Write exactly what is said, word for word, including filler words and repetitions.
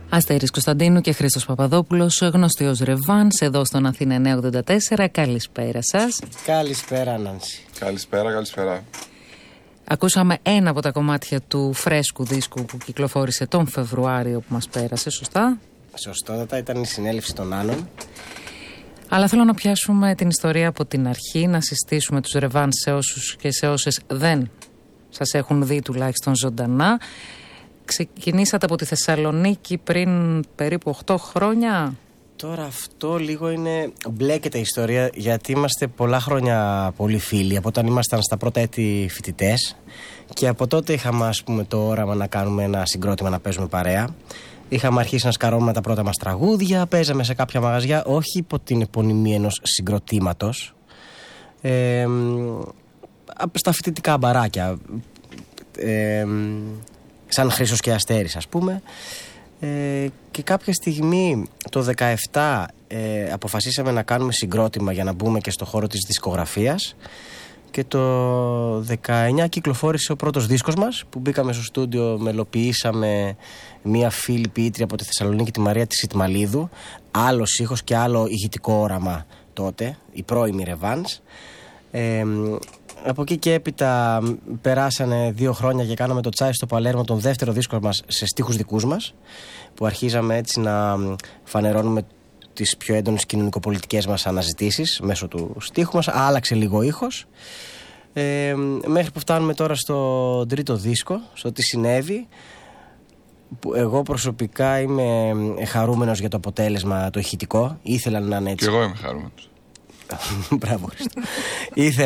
Αστέρης Κωνσταντίνου και Χρήστος Παπαδόπουλος, γνωστοί ως Ρεβάνς, εδώ στον Αθήνα εννιακόσια ογδόντα τέσσερα. Καλησπέρα σας. Καλησπέρα, Νάνση. Καλησπέρα, καλησπέρα. Ακούσαμε ένα από τα κομμάτια του φρέσκου δίσκου που κυκλοφόρησε τον Φεβρουάριο που μας πέρασε, σωστά? Σωστότατα, ήταν η συνέλευση των άλλων. Αλλά θέλω να πιάσουμε την ιστορία από την αρχή, να συστήσουμε τους Ρεβάνς σε όσους και σε όσες δεν σας έχουν δει τουλάχιστον ζωντανά. Ξεκινήσατε από τη Θεσσαλονίκη πριν περίπου οκτώ χρόνια. Τώρα αυτό λίγο είναι, μπλέκεται η ιστορία, γιατί είμαστε πολλά χρόνια πολύ φίλοι. Από όταν ήμασταν στα πρώτα έτη φοιτητές, και από τότε είχαμε, ας πούμε, το όραμα να κάνουμε ένα συγκρότημα, να παίζουμε παρέα. Είχαμε αρχίσει να σκαρώνουμε τα πρώτα μας τραγούδια, παίζαμε σε κάποια μαγαζιά, όχι υπό την επωνυμή ενός συγκροτήματος, ε, στα φοιτητικά μπαράκια, ε, σαν Χρήστος και Αστέρης, ας πούμε. Ε, και κάποια στιγμή το δεκαεπτά ε, αποφασίσαμε να κάνουμε συγκρότημα για να μπούμε και στο χώρο της δισκογραφίας, και το δεκαεννιά κυκλοφόρησε ο πρώτος δίσκος μας, που μπήκαμε στο στούντιο, μελοποιήσαμε μία φίλη ποιήτρια από τη Θεσσαλονίκη, τη Μαρία τη Σιτμαλίδου. Άλλος ήχος και άλλο ηχητικό όραμα τότε, η πρώιμη Ρεβάνς. ε, Από εκεί και έπειτα περάσανε δύο χρόνια και κάναμε το Τσάι στο Παλέρμο, τον δεύτερο δίσκο μας σε στίχους δικούς μας, που αρχίζαμε έτσι να φανερώνουμε τις πιο έντονες κοινωνικοπολιτικές μας αναζητήσεις μέσω του στίχου μας. Άλλαξε λίγο ήχος, ε, μέχρι που φτάνουμε τώρα στο τρίτο δίσκο, στο Τι Συνέβη, που εγώ προσωπικά είμαι χαρούμενος για το αποτέλεσμα το ηχητικό. Ήθελα να είναι έτσι. Και εγώ είμαι χαρούμενος. Μπράβο, Χρήστο. Ήθελα